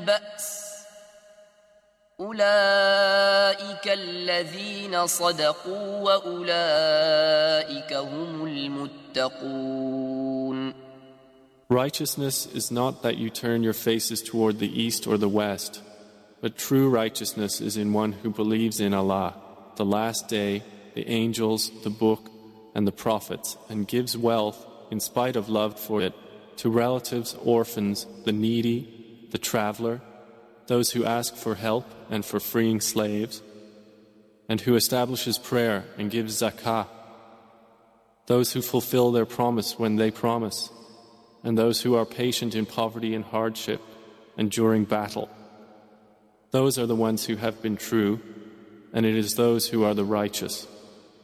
بأس أولئك الذين صدقوا وأولئك هم المتقون. Righteousness is not that you turn your faces toward the east or the west, but true righteousness is in one who believes in Allah, the last day, the angels, the book, and the prophets, and gives wealth, in spite of love for it, to relatives, orphans, the needy, the traveler, those who ask for help and for freeing slaves, and who establishes prayer and gives zakah, those who fulfill their promise when they promise, and those who are patient in poverty and hardship and during battle. Those are the ones who have been true, and it is those who are the righteous.